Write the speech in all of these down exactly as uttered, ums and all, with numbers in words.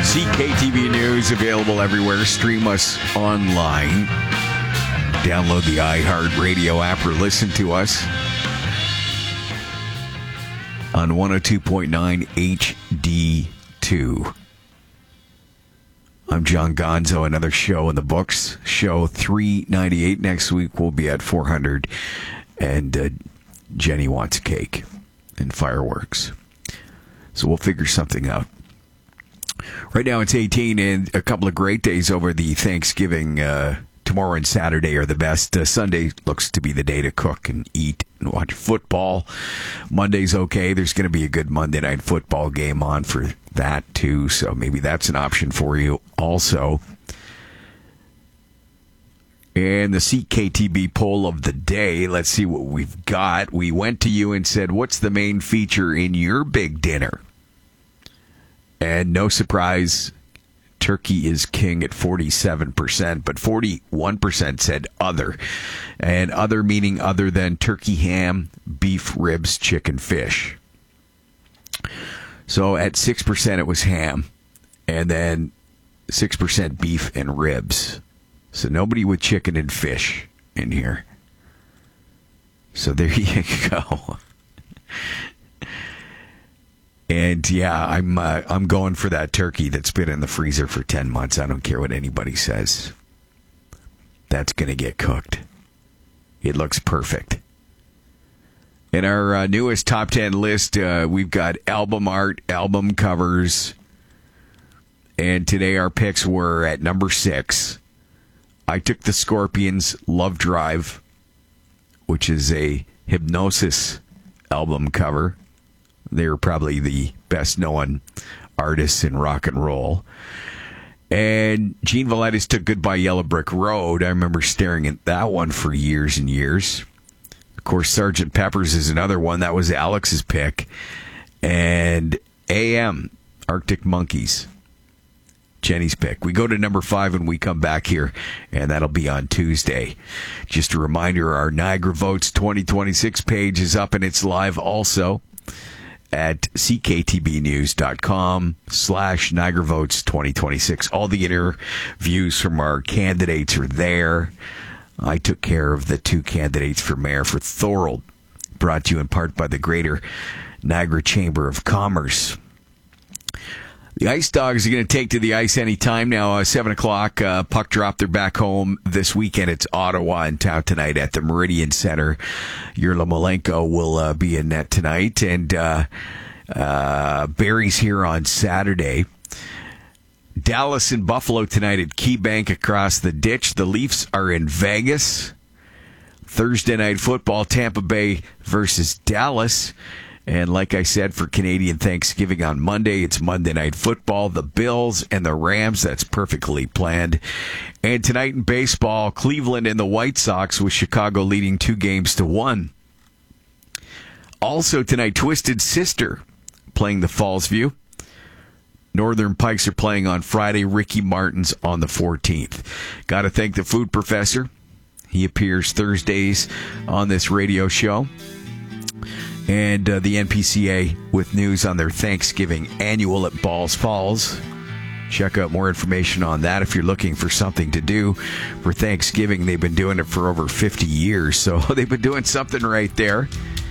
C K T V News available everywhere. Stream us online. Download the iHeartRadio app or listen to us on one oh two point nine H D two. I'm John Gonzo. Another show in the books. Show three ninety-eight. Next week we'll be at four hundred. And uh, Jenny wants cake and fireworks. So we'll figure something out. Right now it's eighteen, and a couple of great days over the Thanksgiving. Uh, tomorrow and Saturday are the best. Uh, Sunday looks to be the day to cook and eat and watch football. Monday's okay. There's going to be a good Monday night football game on for that too, so maybe that's an option for you also. And the C K T B poll of the day, let's see what we've got. We went to you and said, what's the main feature in your big dinner? And no surprise, turkey is king at forty-seven percent, but forty-one percent said other. And other meaning other than turkey, ham, beef, ribs, chicken, fish. So at six percent it was ham, and then six percent beef and ribs. So nobody with chicken and fish in here. So there you go. And yeah, I'm uh, I'm going for that turkey that's been in the freezer for ten months. I don't care what anybody says. That's going to get cooked. It looks perfect. In our uh, newest top ten list, uh, we've got album art, album covers. And today our picks were at number six. I took the Scorpions' Love Drive, which is a Hypnosis album cover. They're probably the best-known artists in rock and roll. And Gene Valletta took Goodbye Yellow Brick Road. I remember staring at that one for years and years. Of course, Sergeant Pepper's is another one. That was Alex's pick. And A M, Arctic Monkeys, Jenny's pick. We go to number five when we come back here, and that'll be on Tuesday. Just a reminder, our Niagara Votes twenty twenty-six page is up, and it's live also at cktbnews.com slash Niagara Votes 2026. All the interviews from our candidates are there. I took care of the two candidates for mayor for Thorold, brought to you in part by the Greater Niagara Chamber of Commerce. The Ice Dogs are going to take to the ice anytime now. Uh, seven o'clock, uh, puck drop. They're back home this weekend. It's Ottawa in town tonight at the Meridian Center. Yurla Malenko will uh, be in net tonight. And uh, uh, Barry's here on Saturday. Dallas and Buffalo tonight at KeyBank across the ditch. The Leafs are in Vegas. Thursday night football, Tampa Bay versus Dallas. And like I said, for Canadian Thanksgiving on Monday, it's Monday Night Football, the Bills and the Rams. That's perfectly planned. And tonight in baseball, Cleveland and the White Sox, with Chicago leading two games to one. Also tonight, Twisted Sister playing the Fallsview. Northern Pikes are playing on Friday. Ricky Martin's on the fourteenth. Got to thank the Food Professor. He appears Thursdays on this radio show. And uh, the N P C A with news on their Thanksgiving annual at Balls Falls. Check out more information on that if you're looking for something to do for Thanksgiving. They've been doing it for over fifty years, so they've been doing something right there.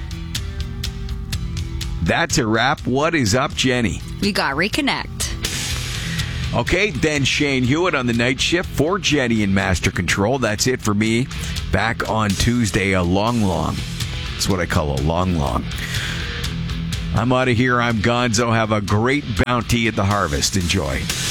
That's a wrap. What is up, Jenny? We got Reconnect. Okay, then Shane Hewitt on the night shift for Jenny in Master Control. That's it for me. Back on Tuesday, a long, long. That's what I call a long, long. I'm out of here. I'm Gonzo. Have a great bounty at the harvest. Enjoy.